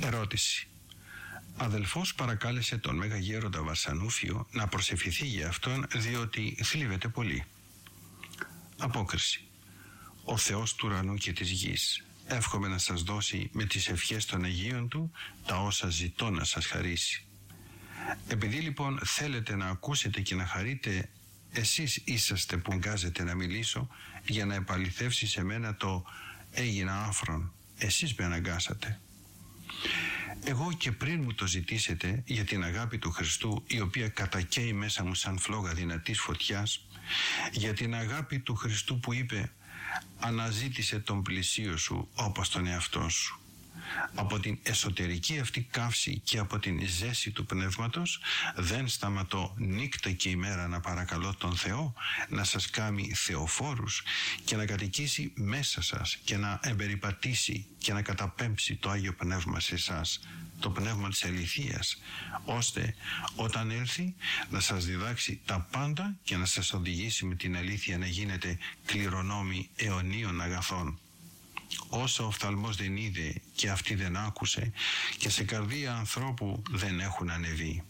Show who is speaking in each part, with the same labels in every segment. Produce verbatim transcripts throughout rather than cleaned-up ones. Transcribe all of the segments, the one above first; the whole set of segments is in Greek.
Speaker 1: Ερώτηση. Αδελφός παρακάλεσε τον Μέγα Γέροντα Βαρσανούφιο να προσευχηθεί για αυτόν, διότι θλίβεται πολύ. Απόκριση. Ο Θεός του ουρανού και της γης, εύχομαι να σας δώσει με τις ευχές των Αγίων Του τα όσα ζητώ να σας χαρίσει. Επειδή λοιπόν θέλετε να ακούσετε και να χαρείτε, εσείς είσαστε που εγκάζετε να μιλήσω για να επαληθεύσει σε μένα το έγινα άφρον. Εσείς με αναγκάσατε. Εγώ και πριν μου το ζητήσετε για την αγάπη του Χριστού, η οποία κατακαίει μέσα μου σαν φλόγα δυνατής φωτιάς, για την αγάπη του Χριστού που είπε «Αναζήτησε τον πλησίο σου όπως τον εαυτό σου». Από την εσωτερική αυτή καύση και από την ζέση του πνεύματος δεν σταματώ νύχτα και ημέρα να παρακαλώ τον Θεό να σας κάνει θεοφόρους και να κατοικήσει μέσα σας και να εμπεριπατήσει και να καταπέμψει το Άγιο Πνεύμα σε εσάς, το πνεύμα της αληθείας, ώστε όταν έλθει να σας διδάξει τα πάντα και να σας οδηγήσει με την αλήθεια να γίνετε κληρονόμοι αιωνίων αγαθών. Όσο ο οφθαλμός δεν είδε και αυτή δεν άκουσε, και σε καρδία ανθρώπου δεν έχουν ανεβεί.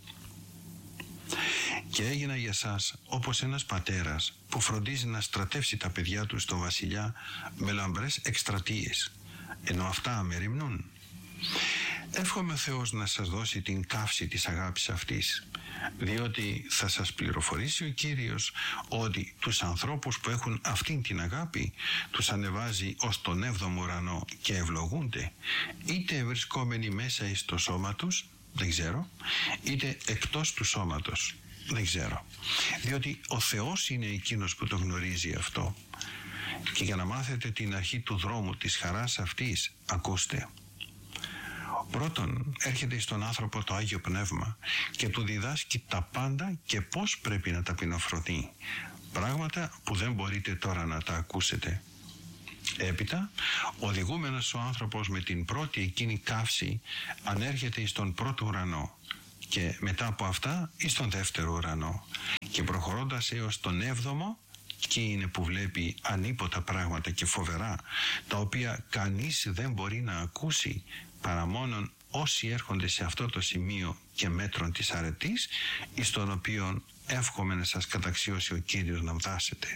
Speaker 1: Και έγινα για σας όπως ένας πατέρας που φροντίζει να στρατεύσει τα παιδιά του στο βασιλιά με λαμπρές εκστρατείες, ενώ αυτά μεριμνούν. Εύχομαι ο Θεός να σας δώσει την καύση της αγάπης αυτής, διότι θα σας πληροφορήσει ο Κύριος ότι τους ανθρώπους που έχουν αυτήν την αγάπη τους ανεβάζει ως τον έβδομο ουρανό και ευλογούνται, είτε βρισκόμενοι μέσα εις το σώμα τους, δεν ξέρω, είτε εκτός του σώματος, δεν ξέρω, διότι ο Θεός είναι εκείνος που το γνωρίζει αυτό. Και για να μάθετε την αρχή του δρόμου της χαράς αυτής, ακούστε. Πρώτον, έρχεται στον άνθρωπο το Άγιο Πνεύμα και του διδάσκει τα πάντα και πώς πρέπει να ταπεινοφρονεί, πράγματα που δεν μπορείτε τώρα να τα ακούσετε. Έπειτα, οδηγούμενος ο άνθρωπος με την πρώτη εκείνη καύση ανέρχεται στον πρώτο ουρανό και μετά από αυτά στον δεύτερο ουρανό, και προχωρώντας έως τον έβδομο, εκεί είναι που βλέπει ανίποτα πράγματα και φοβερά, τα οποία κανείς δεν μπορεί να ακούσει παρά μόνον όσοι έρχονται σε αυτό το σημείο και μέτρον της αρετής, εις τον οποίον εύχομαι να σας καταξιώσει ο Κύριος να φτάσετε.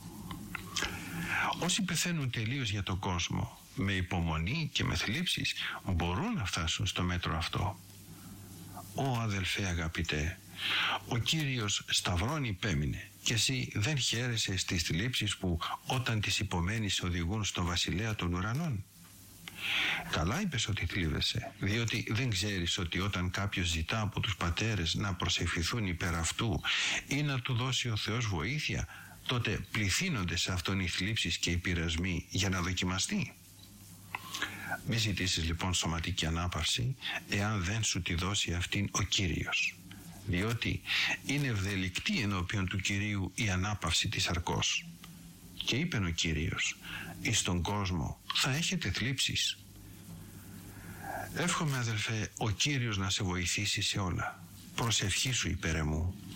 Speaker 1: Όσοι πεθαίνουν τελείως για τον κόσμο, με υπομονή και με θλίψεις, μπορούν να φτάσουν στο μέτρο αυτό. Ω αδελφέ αγαπητέ, ο Κύριος σταυρών υπέμεινε και εσύ δεν χαίρεσαι στις θλίψεις που όταν τις υπομένεις οδηγούν στο βασιλέα των ουρανών. Καλά είπες ότι θλίβεσαι, διότι δεν ξέρεις ότι όταν κάποιος ζητά από τους πατέρες να προσευχηθούν υπέρ αυτού ή να του δώσει ο Θεός βοήθεια, τότε πληθύνονται σε αυτόν οι θλίψεις και οι πειρασμοί για να δοκιμαστεί. Μη ζητήσεις λοιπόν σωματική ανάπαυση εάν δεν σου τη δώσει αυτήν ο Κύριος, διότι είναι ευδελικτή ενώπιον του Κυρίου η ανάπαυση της αρκός. Και είπε ο Κύριος, εις τον κόσμο θα έχετε θλίψεις. Εύχομαι αδελφέ ο Κύριος να σε βοηθήσει σε όλα. Προσευχή σου υπέρ εμού.